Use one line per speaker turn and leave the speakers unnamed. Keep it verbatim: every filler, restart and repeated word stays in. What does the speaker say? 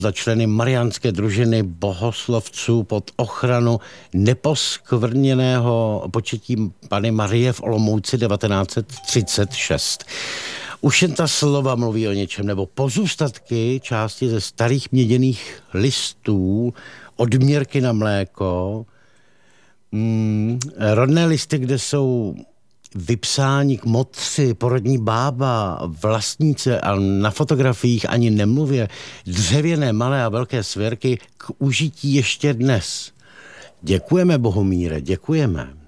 za členy Mariánské družiny bohoslovců pod ochranu neposkvrněného početí Panny Marie v Olomouci devatenáct set třicet šest. Už jen ta slova mluví o něčem, nebo pozůstatky části ze starých měděných listů, odměrky na mléko, mm, rodné listy, kde jsou vypsání k motři, porodní bába, vlastníci a na fotografiích ani nemluvě, dřevěné malé a velké svěrky k užití ještě dnes. Děkujeme, Bohumíre, děkujeme.